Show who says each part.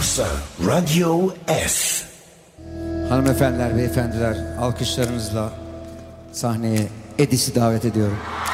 Speaker 1: Bursa Radyo S.
Speaker 2: Hanımefendiler, beyefendiler, alkışlarınızla sahneye Edis'i davet ediyorum.